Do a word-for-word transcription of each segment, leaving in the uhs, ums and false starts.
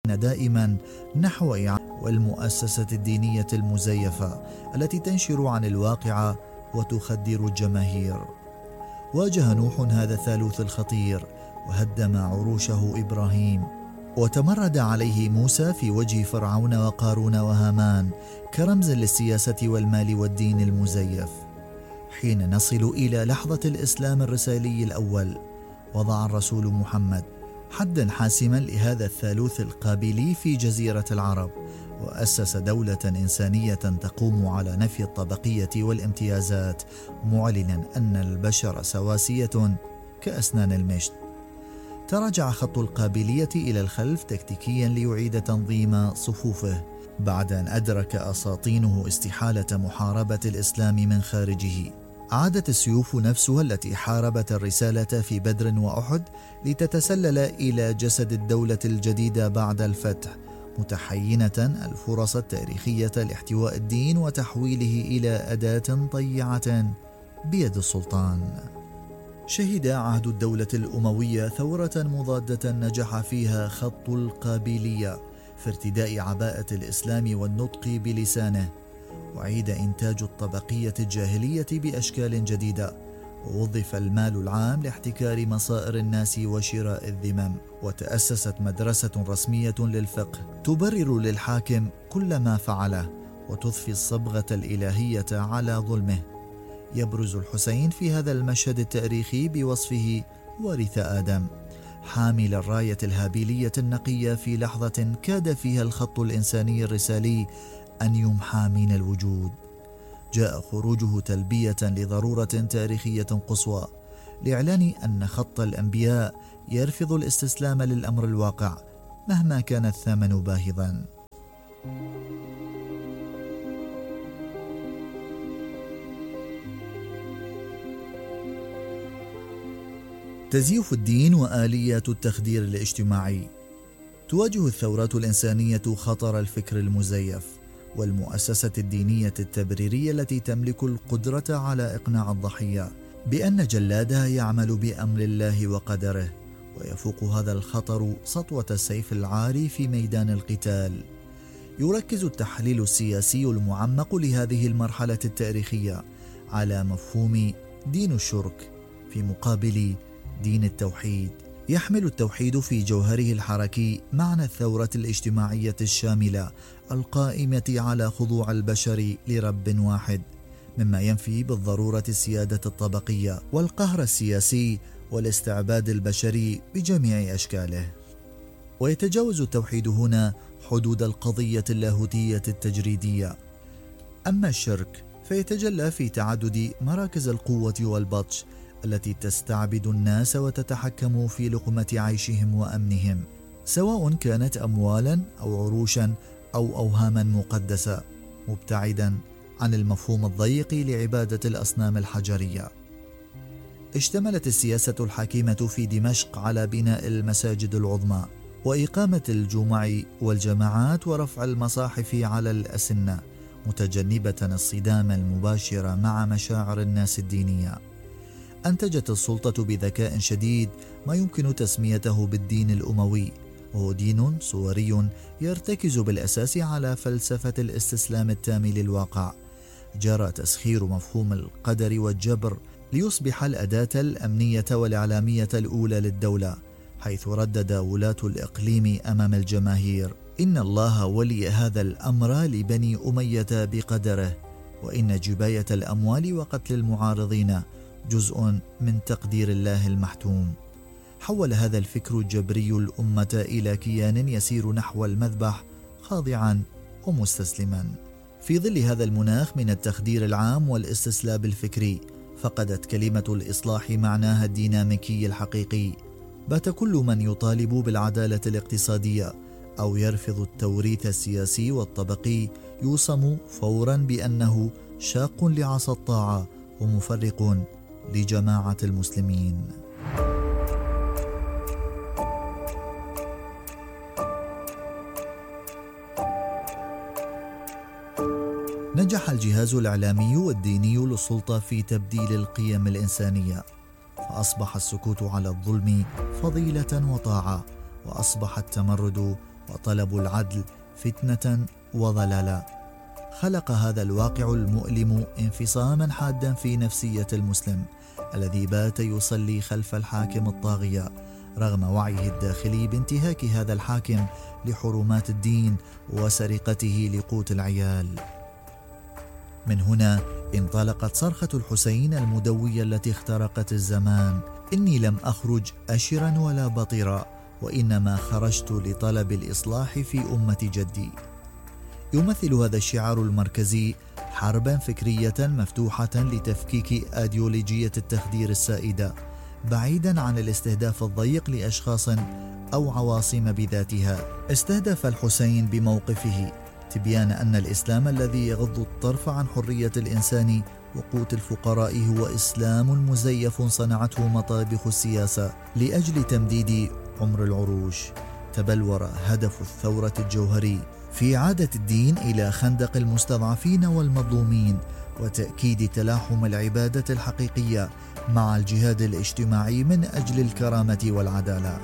دائما نحو إعادة والمؤسسة الدينية المزيفة التي تنشر عن الواقع وتخدر الجماهير. واجه نوح هذا الثالوث الخطير وهدم عروشه إبراهيم، وتمرد عليه موسى في وجه فرعون وقارون وهامان كرمز للسياسة والمال والدين المزيف. حين نصل إلى لحظة الإسلام الرسالي الأول، وضع الرسول محمد حداً حاسماً لهذا الثالوث القابلي في جزيرة العرب، وأسس دولة إنسانية تقوم على نفي الطبقية والامتيازات، معلناً أن البشر سواسية كأسنان المشط. تراجع خط القابلية إلى الخلف تكتيكياً ليعيد تنظيم صفوفه بعد أن أدرك أساطينه استحالة محاربة الإسلام من خارجه. عادت السيوف نفسها التي حاربت الرسالة في بدر وأحد لتتسلل إلى جسد الدولة الجديدة بعد الفتح، متحينة الفرص التاريخية لاحتواء الدين وتحويله إلى أداة طيعة بيد السلطان. شهد عهد الدولة الأموية ثورة مضادة نجح فيها خط القابلية في ارتداء عباءة الإسلام والنطق بلسانه، وعيد إنتاج الطبقية الجاهلية بأشكال جديدة، ووظف المال العام لاحتكار مصائر الناس وشراء الذمم، وتأسست مدرسة رسمية للفقه تبرر للحاكم كل ما فعله وتضفي الصبغة الإلهية على ظلمه. يبرز الحسين في هذا المشهد التاريخي بوصفه وارث آدم، حامل الراية الهابيلية النقية في لحظة كاد فيها الخط الإنساني الرسالي أن يمحى من الوجود. جاء خروجه تلبية لضرورة تاريخية قصوى، لإعلان أن خط الأنبياء يرفض الاستسلام للأمر الواقع مهما كان الثمن باهظا. تزييف الدين وآليات التخدير الاجتماعي. تواجه الثورات الإنسانية خطر الفكر المزيف والمؤسسة الدينية التبريرية التي تملك القدرة على إقناع الضحية بأن جلادها يعمل بأمر الله وقدره، ويفوق هذا الخطر سطوة السيف العاري في ميدان القتال. يركز التحليل السياسي المعمق لهذه المرحلة التاريخية على مفهوم دين الشرك في مقابل دين التوحيد. يحمل التوحيد في جوهره الحركي معنى الثورة الاجتماعية الشاملة القائمة على خضوع البشر لرب واحد، مما ينفي بالضرورة السيادة الطبقية والقهر السياسي والاستعباد البشري بجميع أشكاله. ويتجاوز التوحيد هنا حدود القضية اللاهوتية التجريدية. أما الشرك فيتجلى في تعدد مراكز القوة والبطش التي تستعبد الناس وتتحكم في لقمة عيشهم وأمنهم، سواء كانت أموالا أو عروشا أو أوهاما مقدسة، مبتعدا عن المفهوم الضيق لعبادة الأصنام الحجرية. اشتملت السياسة الحاكمة في دمشق على بناء المساجد العظمى وإقامة الجمع والجماعات ورفع المصاحف على الأسنة، متجنبة الصدام المباشر مع مشاعر الناس الدينية. أنتجت السلطة بذكاء شديد ما يمكن تسميته بالدين الأموي، وهو دين صوري يرتكز بالأساس على فلسفة الاستسلام التام للواقع. جرى تسخير مفهوم القدر والجبر ليصبح الأداة الأمنية والإعلامية الأولى للدولة، حيث ردد ولاة الإقليم أمام الجماهير: إن الله ولي هذا الأمر لبني أمية بقدره، وإن جباية الأموال وقتل المعارضين جزء من تقدير الله المحتوم. حول هذا الفكر الجبري الأمة إلى كيان يسير نحو المذبح خاضعا ومستسلما. في ظل هذا المناخ من التخدير العام والاستسلاب الفكري، فقدت كلمة الإصلاح معناها الديناميكي الحقيقي. بات كل من يطالب بالعدالة الاقتصادية أو يرفض التوريث السياسي والطبقي يوصم فورا بأنه شاق لعصا الطاعة ومفرق لجماعة المسلمين. نجح الجهاز الإعلامي والديني للسلطة في تبديل القيم الإنسانية، فأصبح السكوت على الظلم فضيلة وطاعة، وأصبح التمرد وطلب العدل فتنة وضلالا. خلق هذا الواقع المؤلم انفصاما حادا في نفسية المسلم الذي بات يصلي خلف الحاكم الطاغية رغم وعيه الداخلي بانتهاك هذا الحاكم لحرمات الدين وسرقته لقوت العيال. من هنا انطلقت صرخة الحسين المدوية التي اخترقت الزمان: إني لم أخرج أشرا ولا بطرا، وإنما خرجت لطلب الإصلاح في أمة جدي. يمثل هذا الشعار المركزي حربا فكرية مفتوحة لتفكيك أيديولوجية التخدير السائدة، بعيدا عن الاستهداف الضيق لأشخاص أو عواصم بذاتها. استهدف الحسين بموقفه تبيان أن الإسلام الذي يغض الطرف عن حرية الإنسان وقوت الفقراء هو إسلام مزيف صنعته مطابخ السياسة لأجل تمديد عمر العروش. تبلور هدف الثورة الجوهري في إعادة الدين إلى خندق المستضعفين والمظلومين وتأكيد تلاحم العبادة الحقيقية مع الجهاد الاجتماعي من أجل الكرامة والعدالة.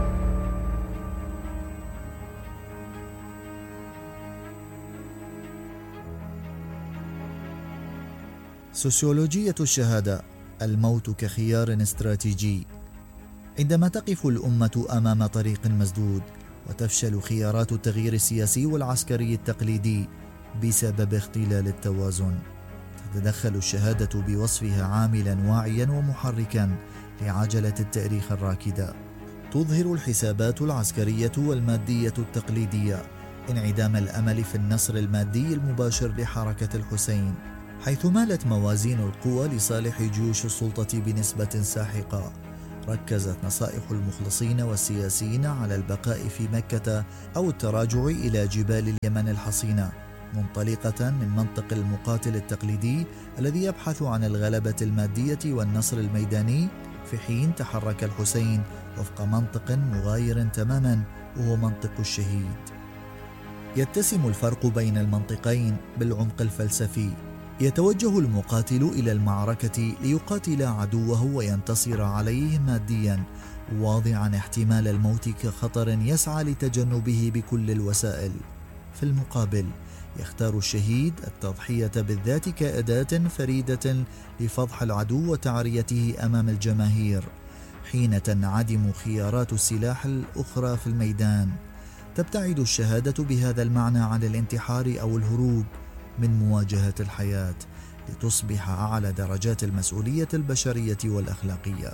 سوسيولوجية الشهادة: الموت كخيار استراتيجي. عندما تقف الأمة أمام طريق مسدود وتفشل خيارات التغيير السياسي والعسكري التقليدي بسبب اختلال التوازن، تتدخل الشهادة بوصفها عاملا واعيا ومحركا لعجلة التاريخ الراكدة. تظهر الحسابات العسكرية والمادية التقليدية انعدام الأمل في النصر المادي المباشر لحركة الحسين، حيث مالت موازين القوى لصالح جيوش السلطة بنسبة ساحقة. ركزت نصائح المخلصين والسياسيين على البقاء في مكة أو التراجع إلى جبال اليمن الحصينة، منطلقة من منطق المقاتل التقليدي الذي يبحث عن الغلبة المادية والنصر الميداني، في حين تحرك الحسين وفق منطق مغاير تماما وهو منطق الشهيد. يتسم الفرق بين المنطقين بالعمق الفلسفي. يتوجه المقاتل إلى المعركة ليقاتل عدوه وينتصر عليه ماديا، واضعا احتمال الموت كخطر يسعى لتجنبه بكل الوسائل. في المقابل يختار الشهيد التضحية بالذات كأداة فريدة لفضح العدو وتعريته أمام الجماهير، حين تنعدم خيارات السلاح الأخرى في الميدان. تبتعد الشهادة بهذا المعنى عن الانتحار أو الهروب من مواجهة الحياة، لتصبح أعلى درجات المسؤولية البشرية والأخلاقية.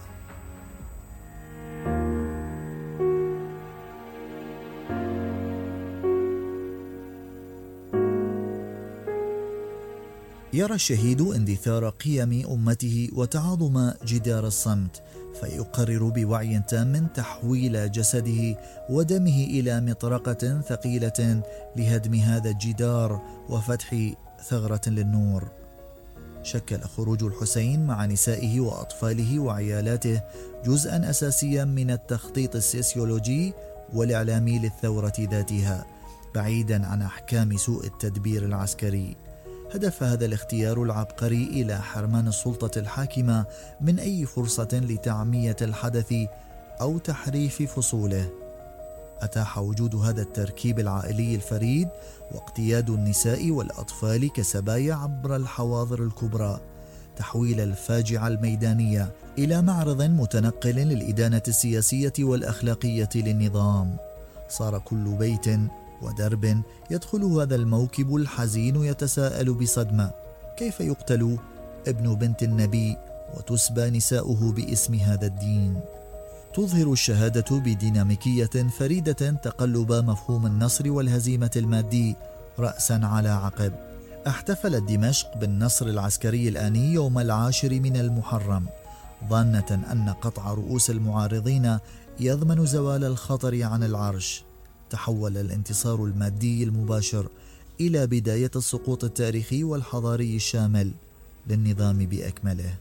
يرى الشهيد اندثار قيم أمته وتعاظم جدار الصمت، فيقرر بوعي تام تحويل جسده ودمه إلى مطرقة ثقيلة لهدم هذا الجدار وفتح ثغرة للنور. شكل خروج الحسين مع نسائه وأطفاله وعيالاته جزءا أساسيا من التخطيط السيسيولوجي والإعلامي للثورة ذاتها، بعيدا عن أحكام سوء التدبير العسكري. هدف هذا الاختيار العبقري إلى حرمان السلطة الحاكمة من أي فرصة لتعمية الحدث أو تحريف فصوله. أتاح وجود هذا التركيب العائلي الفريد واقتياد النساء والأطفال كسبايا عبر الحواضر الكبرى تحويل الفاجعة الميدانية إلى معرض متنقل للإدانة السياسية والأخلاقية للنظام. صار كل بيت ودرب يدخل هذا الموكب الحزين يتساءل بصدمة: كيف يقتل ابن بنت النبي وتسبى نساؤه باسم هذا الدين؟ تظهر الشهادة بديناميكية فريدة تقلب مفهوم النصر والهزيمة المادي رأسا على عقب. احتفلت دمشق بالنصر العسكري الآني يوم العاشر من المحرم، ظانة أن قطع رؤوس المعارضين يضمن زوال الخطر عن العرش. تحول الانتصار المادي المباشر إلى بداية السقوط التاريخي والحضاري الشامل للنظام بأكمله.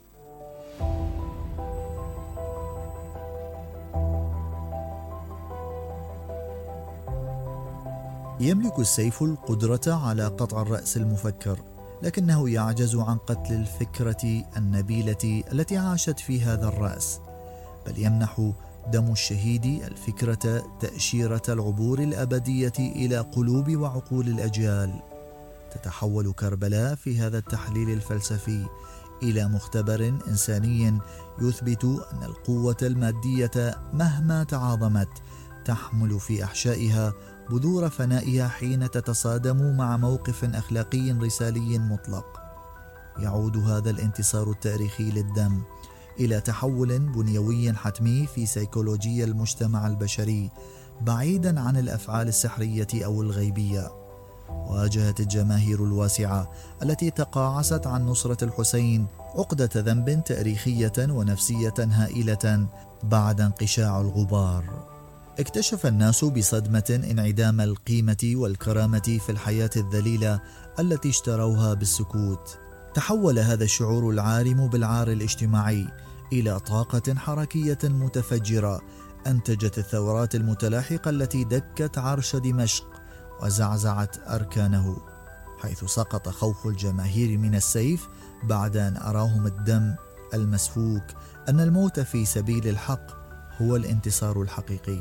يملك السيف القدرة على قطع الرأس المفكر، لكنه يعجز عن قتل الفكرة النبيلة التي عاشت في هذا الرأس، بل يمنح دم الشهيد الفكرة تأشيرة العبور الأبدية إلى قلوب وعقول الأجيال. تتحول كربلاء في هذا التحليل الفلسفي إلى مختبر إنساني يثبت أن القوة المادية مهما تعاظمت تحمل في أحشائها بذور فنائها حين تتصادم مع موقف أخلاقي رسالي مطلق. يعود هذا الانتصار التاريخي للدم إلى تحول بنيوي حتمي في سيكولوجيا المجتمع البشري بعيدا عن الأفعال السحرية أو الغيبية. واجهت الجماهير الواسعة التي تقاعست عن نصرة الحسين عقدة ذنب تاريخية ونفسية هائلة بعد انقشاع الغبار. اكتشف الناس بصدمة انعدام القيمة والكرامة في الحياة الذليلة التي اشتروها بالسكوت. تحول هذا الشعور العارم بالعار الاجتماعي إلى طاقة حركية متفجرة أنتجت الثورات المتلاحقة التي دكت عرش دمشق وزعزعت أركانه، حيث سقط خوف الجماهير من السيف بعد أن أراهم الدم المسفوك أن الموت في سبيل الحق هو الانتصار الحقيقي.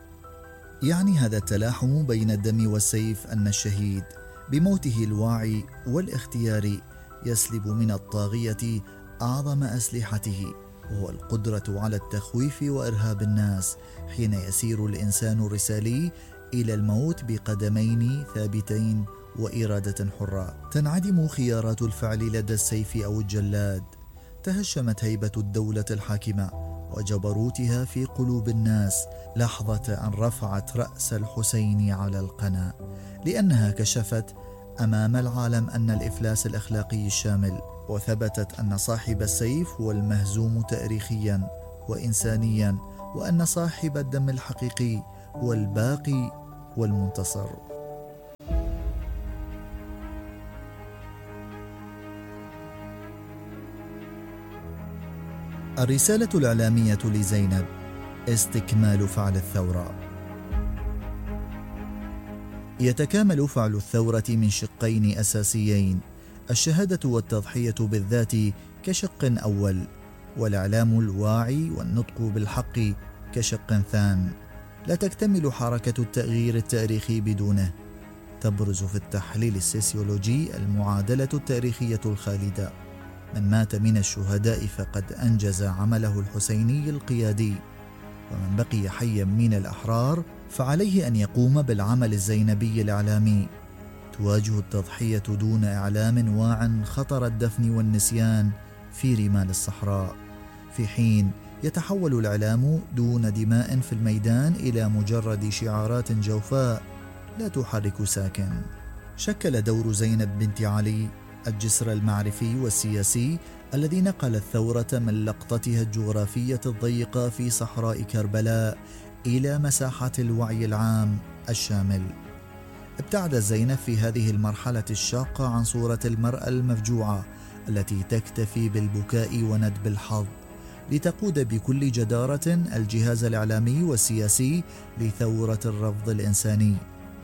يعني هذا التلاحم بين الدم والسيف أن الشهيد بموته الواعي والاختياري يسلب من الطاغية أعظم أسلحته، وهو القدرة على التخويف وإرهاب الناس حين يسير الإنسان الرسالي إلى الموت بقدمين ثابتين وإرادة حرة. تنعدم خيارات الفعل لدى السيف أو الجلاد. تهشمت هيبة الدولة الحاكمة وجبروتها في قلوب الناس لحظة أن رفعت رأس الحسين على القنا، لأنها كشفت أمام العالم أن الإفلاس الأخلاقي الشامل، وثبتت أن صاحب السيف هو المهزوم تاريخيا وإنسانيا، وأن صاحب الدم الحقيقي هو الباقي والمنتصر. الرسالة الإعلامية لزينب: استكمال فعل الثورة. يتكامل فعل الثورة من شقين أساسيين: الشهادة والتضحية بالذات كشق أول، والإعلام الواعي والنطق بالحق كشق ثان. لا تكتمل حركة التغيير التاريخي بدونه. تبرز في التحليل السيسيولوجي المعادلة التاريخية الخالدة: من مات من الشهداء فقد أنجز عمله الحسيني القيادي، ومن بقي حيا من الأحرار فعليه أن يقوم بالعمل الزينبي الإعلامي. تواجه التضحية دون إعلام واع خطر الدفن والنسيان في رمال الصحراء، في حين يتحول الإعلام دون دماء في الميدان إلى مجرد شعارات جوفاء لا تحرك ساكن. شكل دور زينب بنت علي الجسر المعرفي والسياسي الذي نقل الثورة من لقطتها الجغرافية الضيقة في صحراء كربلاء إلى مساحة الوعي العام الشامل. ابتعدت زينب في هذه المرحلة الشاقة عن صورة المرأة المفجوعة التي تكتفي بالبكاء وندب الحظ، لتقود بكل جدارة الجهاز الإعلامي والسياسي لثورة الرفض الإنساني.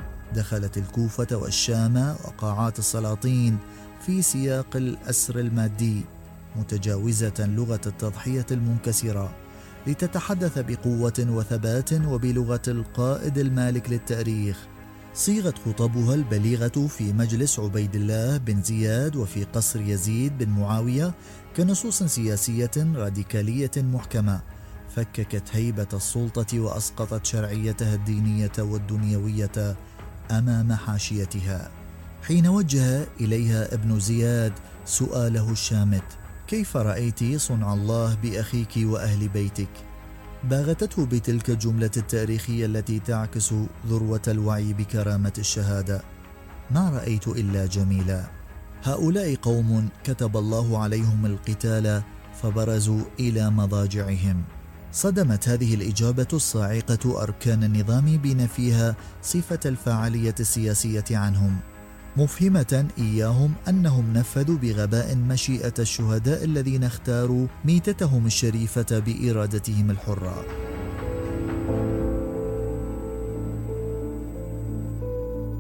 دخلت الكوفة والشام وقاعات السلاطين في سياق الأسر المادي، متجاوزة لغة التضحية المنكسرة، لتتحدث بقوة وثبات وبلغة القائد المالك للتاريخ. صيغت خطبها البليغة في مجلس عبيد الله بن زياد وفي قصر يزيد بن معاوية كنصوص سياسية راديكالية محكمة، فككت هيبة السلطة وأسقطت شرعيتها الدينية والدنيوية أمام حاشيتها. حين وجه إليها ابن زياد سؤاله الشامت: كيف رأيت صنع الله بأخيك وأهل بيتك؟ باغتته بتلك الجملة التاريخية التي تعكس ذروة الوعي بكرامة الشهادة: ما رأيت إلا جميلا. هؤلاء قوم كتب الله عليهم القتال فبرزوا إلى مضاجعهم. صدمت هذه الإجابة الصاعقة أركان النظام بنفيها صفة الفاعلية السياسية عنهم، مفهمة إياهم أنهم نفذوا بغباء مشيئة الشهداء الذين اختاروا ميتتهم الشريفة بإرادتهم الحرة.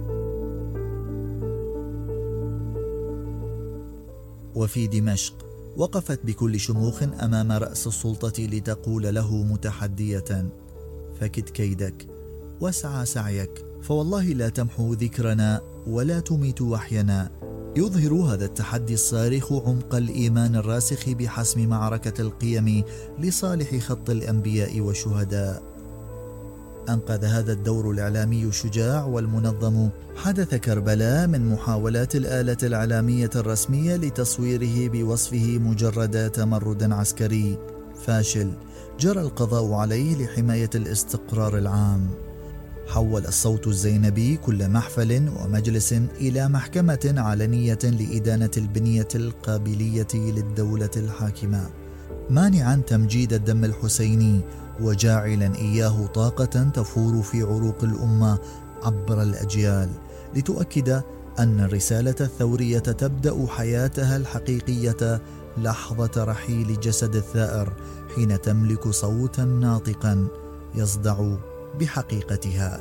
وفي دمشق وقفت بكل شموخ أمام رأس السلطة لتقول له متحدية: فكد كيدك واسعى سعيك، فوالله لا تمحو ذكرنا ولا تميت وحينا. يظهر هذا التحدي الصارخ عمق الإيمان الراسخ بحسم معركة القيم لصالح خط الأنبياء والشهداء. أنقذ هذا الدور الإعلامي الشجاع والمنظم حدث كربلاء من محاولات الآلة الإعلامية الرسمية لتصويره بوصفه مجرد تمرد عسكري فاشل جرى القضاء عليه لحماية الاستقرار العام. حول الصوت الزينبي كل محفل ومجلس إلى محكمة علنية لإدانة البنية القابلية للدولة الحاكمة، مانعا تمجيد الدم الحسيني وجاعلا إياه طاقة تفور في عروق الأمة عبر الأجيال، لتؤكد أن الرسالة الثورية تبدأ حياتها الحقيقية لحظة رحيل جسد الثائر، حين تملك صوتا ناطقا يصدع بحقيقتها.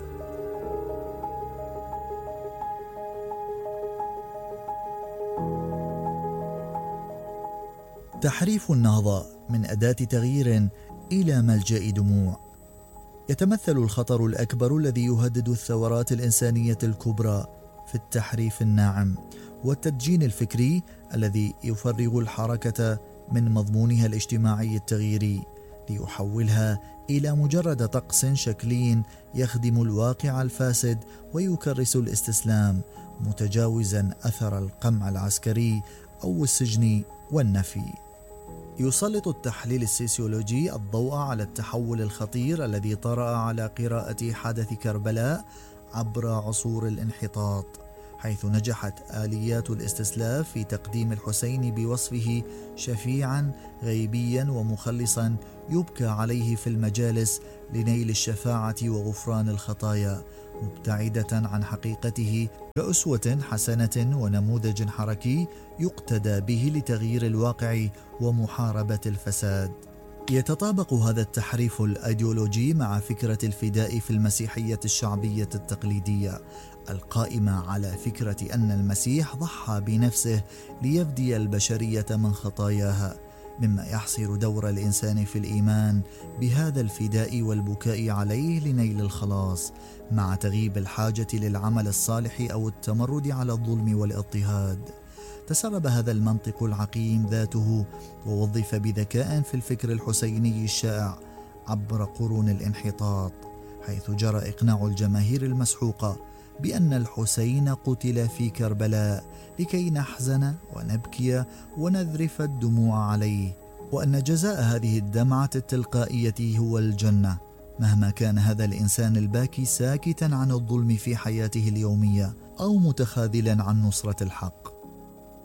تحريف النهضة من أداة تغيير إلى ملجأ دموع. يتمثل الخطر الأكبر الذي يهدد الثورات الإنسانية الكبرى في التحريف الناعم والتدجين الفكري الذي يفرغ الحركة من مضمونها الاجتماعي التغييري ليحولها إلى مجرد طقس شكلي يخدم الواقع الفاسد ويكرس الاستسلام، متجاوزا أثر القمع العسكري أو السجن والنفي. يسلط التحليل السيسيولوجي الضوء على التحول الخطير الذي طرأ على قراءة حدث كربلاء عبر عصور الانحطاط، حيث نجحت آليات الاستسلاف في تقديم الحسين بوصفه شفيعا غيبيا ومخلصا يبكى عليه في المجالس لنيل الشفاعة وغفران الخطايا، مبتعدة عن حقيقته كأسوة حسنة ونموذج حركي يقتدى به لتغيير الواقع ومحاربة الفساد. يتطابق هذا التحريف الأيديولوجي مع فكرة الفداء في المسيحية الشعبية التقليدية القائمة على فكرة أن المسيح ضحى بنفسه ليفدي البشرية من خطاياها، مما يحصر دور الإنسان في الإيمان بهذا الفداء والبكاء عليه لنيل الخلاص، مع تغييب الحاجة للعمل الصالح أو التمرد على الظلم والاضطهاد. تسرب هذا المنطق العقيم ذاته ووظف بذكاء في الفكر الحسيني الشائع عبر قرون الانحطاط، حيث جرى إقناع الجماهير المسحوقة بأن الحسين قتل في كربلاء لكي نحزن ونبكي ونذرف الدموع عليه، وأن جزاء هذه الدمعة التلقائية هو الجنة، مهما كان هذا الإنسان الباكي ساكتا عن الظلم في حياته اليومية أو متخاذلا عن نصرة الحق.